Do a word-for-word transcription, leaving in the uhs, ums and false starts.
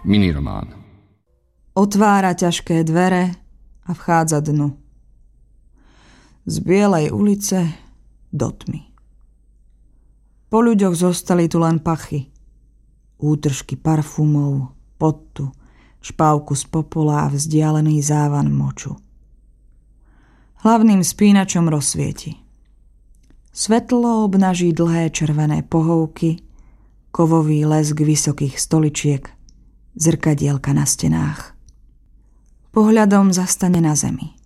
Miniromán. Otvára ťažké dvere a vchádza dnu. Z bielej ulice do tmy. Po ľuďoch zostali tu len pachy. Útržky parfumov, pottu, špávku z popola a vzdialený závan moču. Hlavným spínačom rozsvieti. Svetlo obnaží dlhé červené pohovky, kovový lesk vysokých stoličiek, zrkadielka na stenách. Pohľadom zastane na zemi.